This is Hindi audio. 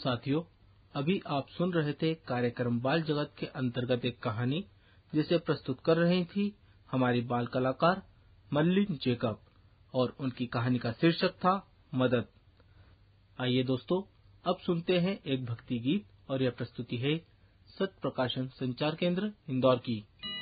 साथियों, अभी आप सुन रहे थे कार्यक्रम बाल जगत के अंतर्गत एक कहानी, जिसे प्रस्तुत कर रही थी हमारी बाल कलाकार मर्लिन जैकब, और उनकी कहानी का शीर्षक था मदद। आइए दोस्तों, अब सुनते हैं एक भक्ति गीत, और यह प्रस्तुति है सत्य प्रकाशन संचार केंद्र इंदौर की।